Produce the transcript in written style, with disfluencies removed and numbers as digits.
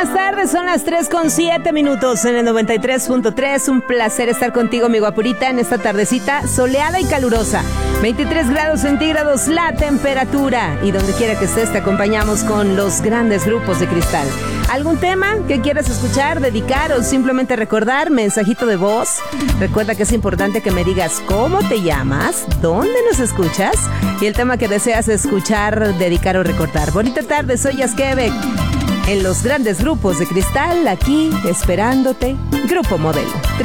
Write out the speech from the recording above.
buenas tardes, son las 3:07 en el 93.3. Un placer estar contigo, mi guapurita, en esta tardecita soleada y calurosa. 23 grados centígrados la temperatura. Y donde quiera que estés, te acompañamos con los grandes grupos de Cristal. ¿Algún tema que quieras escuchar, dedicar o simplemente recordar? Mensajito de voz. Recuerda que es importante que me digas cómo te llamas, dónde nos escuchas y el tema que deseas escuchar, dedicar o recordar. Bonita tarde, soy Yaskevek. En los grandes grupos de Cristal, aquí esperándote, Grupo Modelo.